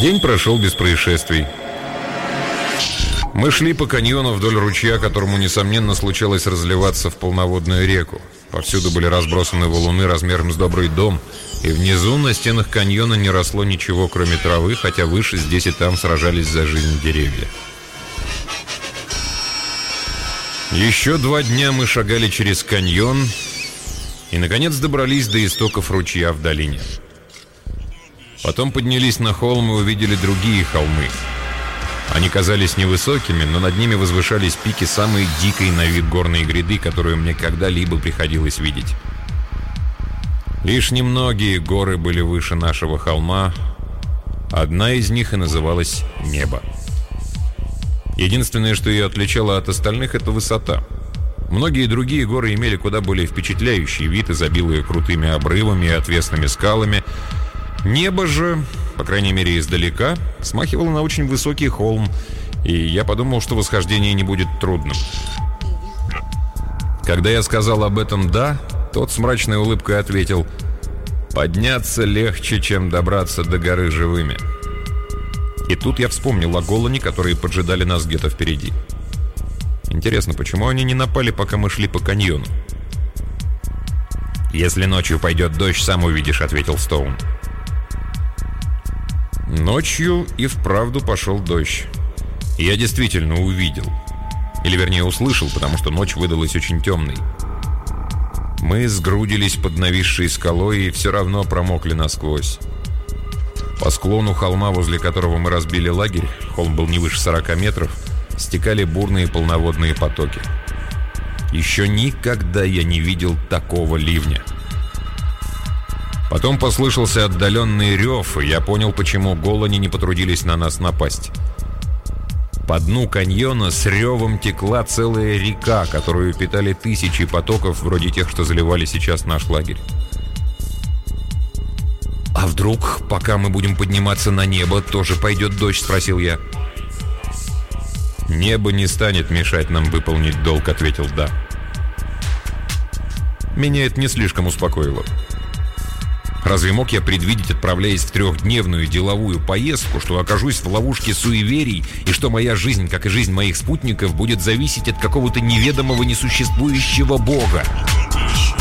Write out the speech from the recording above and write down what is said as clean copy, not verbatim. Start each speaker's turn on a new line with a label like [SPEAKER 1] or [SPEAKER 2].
[SPEAKER 1] День прошел без происшествий. Мы шли по каньону вдоль ручья, которому, несомненно, случалось разливаться в полноводную реку. Повсюду были разбросаны валуны размером с добрый дом, и внизу на стенах каньона не росло ничего, кроме травы, хотя выше здесь и там сражались за жизнь деревья. Еще 2 дня мы шагали через каньон и, наконец, добрались до истоков ручья в долине. Потом поднялись на холм и увидели другие холмы. Они казались невысокими, но над ними возвышались пики самой дикой на вид горной гряды, которую мне когда-либо приходилось видеть. Лишь немногие горы были выше нашего холма. Одна из них и называлась «Небо». Единственное, что ее отличало от остальных, это высота. Многие другие горы имели куда более впечатляющий вид, изобилуя крутыми обрывами и отвесными скалами. Небо же, по крайней мере издалека, смахивало на очень высокий холм, и я подумал, что восхождение не будет трудным. Когда я сказал об этом «да», тот с мрачной улыбкой ответил: «Подняться легче, чем добраться до горы живыми». И тут я вспомнил о Голлане, которые поджидали нас где-то впереди. Интересно, почему они не напали, пока мы шли по каньону? «Если ночью пойдет дождь, сам увидишь», — ответил Стоун. Ночью и вправду пошел дождь. И я действительно увидел. Или вернее услышал, потому что ночь выдалась очень темной. Мы сгрудились под нависшей скалой и все равно промокли насквозь. По склону холма, возле которого мы разбили лагерь, холм был не выше 40 метров, стекали бурные полноводные потоки. Еще никогда я не видел такого ливня. Потом послышался отдаленный рев, и я понял, почему голлани не потрудились на нас напасть. По дну каньона с ревом текла целая река, которую питали тысячи потоков, вроде тех, что заливали сейчас наш лагерь. «А вдруг, пока мы будем подниматься на небо, тоже пойдет дождь?» — спросил я. «Небо не станет мешать нам выполнить долг», — ответил «да». Меня это не слишком успокоило. Разве мог я предвидеть, отправляясь в 3-дневную деловую поездку, что окажусь в ловушке суеверий и что моя жизнь, как и жизнь моих спутников, будет зависеть от какого-то неведомого несуществующего бога?